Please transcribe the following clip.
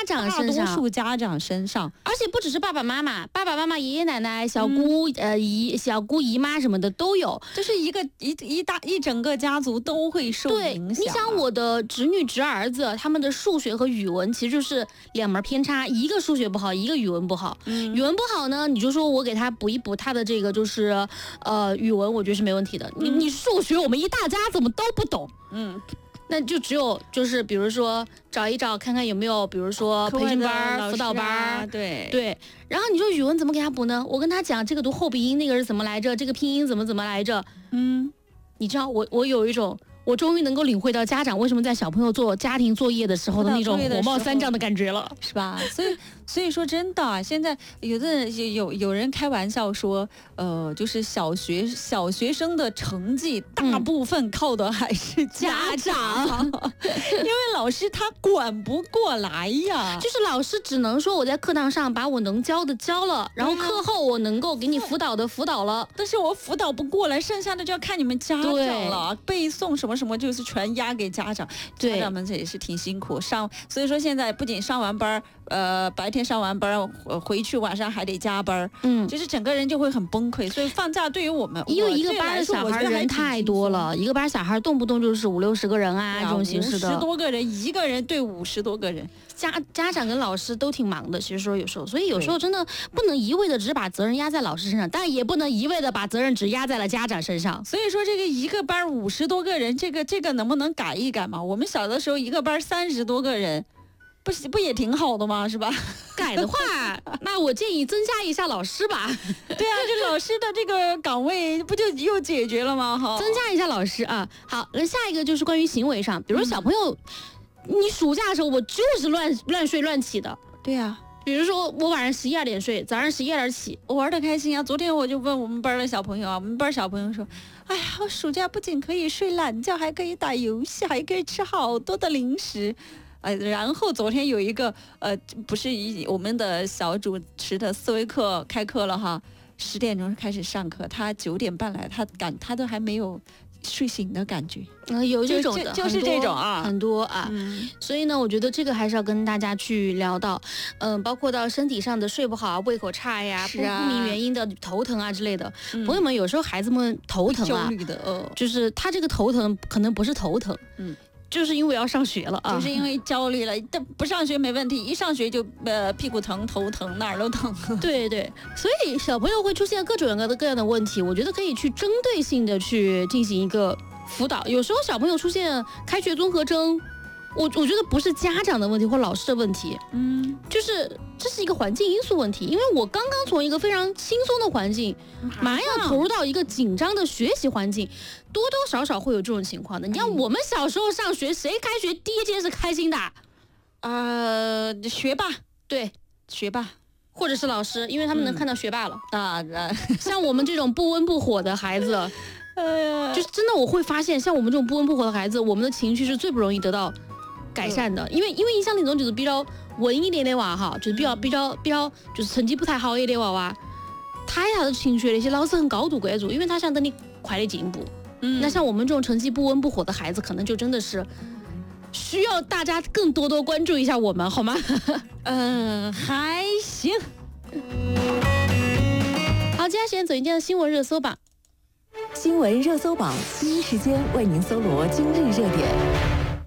长身上， 大多数家长身上， 而且不只是爸爸妈妈、爷爷奶奶、小姑、小姑姨妈什么的都有， 就是一整个家族都会受影响。 对，你想我的侄女侄儿子，他们的数学和语文其实就是两门偏差，一个数学不好，一个语文不好。语文不好呢，你就说我给他补一补他的这个就是语文，我觉得是没问题的。你数学我们一大家怎么都不懂，那就只有就是比如说找一找看看有没有，比如说培训班、辅导班，对。然后你说语文怎么给他补呢？我跟他讲这个读后鼻音那个是怎么来着，这个拼音怎么来着。你知道我有一种。我终于能够领会到家长为什么在小朋友做家庭作业的时候的那种火冒三丈的感觉了， 是吧？所以说真的啊，现在有人开玩笑说，就是小学生的成绩大部分靠的还是家长，因为老师他管不过来呀。 就是老师只能说我在课堂上把我能教的教了，然后课后我能够给你辅导的辅导了， 但是我辅导不过来，剩下的就要看你们家长了，背诵什么。什么就是全压给家长，家长们这也是挺辛苦所以说现在不仅上完班，白天上完班回去晚上还得加班，就是整个人就会很崩溃。所以放假对于我们， 因为一个班的小孩人太多了，一个班小孩动不动就是50-60个人啊，这种形式的 50多个人，一个人对50多个人， 家长跟老师都挺忙的。其实说有时候，所以有时候真的不能一味的只把责任压在老师身上，但也不能一味的把责任只压在了家长身上。 所以说这个一个班50多个人，这个能不能改一改嘛？我们小的时候一个班30多个人，不也挺好的吗？是吧？ 改的话，那我建议增加一下老师吧。 对啊，这老师的这个岗位不就又解决了吗？哈， 增加一下老师啊。好，那下一个就是关于行为上，比如说小朋友，你暑假的时候我就是乱睡乱起的。 对啊。 比如说我晚上11-2点睡，早上11-2点起， 我玩得开心啊。昨天我就问我们班的小朋友啊，我们班小朋友说，哎呀，我暑假不仅可以睡懒觉，还可以打游戏，还可以吃好多的零食。然后昨天有一个不是我们的小主持的思维课开课了哈，10点钟开始上课，他9点半来，他都还没有睡醒的感觉。 有这种的， 就是这种啊， 很多啊。所以呢，我觉得这个还是要跟大家去聊到，包括到身体上的睡不好、胃口差呀，不明原因的头疼啊之类的。朋友们，有时候孩子们头疼啊，就是他这个头疼可能不是头疼，就是因为要上学了啊， 就是因为焦虑了。不上学没问题，一上学就屁股疼、头疼，哪儿都疼。 对，所以小朋友会出现各种各样的问题，我觉得可以去针对性的去进行一个辅导。有时候小朋友出现开学综合征，我觉得不是家长的问题或老师的问题，就是这是一个环境因素问题。因为我刚刚从一个非常轻松的环境，马上要投入到一个紧张的学习环境，多多少少会有这种情况的。你看我们小时候上学，谁开学第一件是开心的？ 学霸， 对， 学霸。 或者是老师，因为他们能看到学霸了像我们这种不温不火的孩子，就是真的我会发现，像我们这种不温不火的孩子，我们的情绪是最不容易得到改善的。因为你像那种就是比较文一点的娃哈，就是比较就是成绩不太好一点娃娃，他的情绪那些老师很高度关注，因为他想等你快点进步。那像我们这种成绩不温不火的孩子，可能就真的是需要大家更多关注一下我们，好吗？ 还行。 好，接下来时间走进今天的新闻热搜榜。 新闻热搜榜第一时间为您搜罗今日热点。